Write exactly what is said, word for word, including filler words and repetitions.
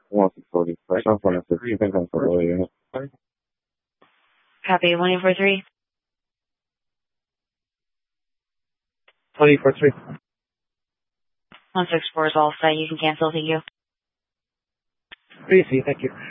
one six forty. I'm from the you think I'm familiar unit. Copy, one eight four three. one eight four three. one six four is all set. You can cancel. Thank you. Easy, thank you.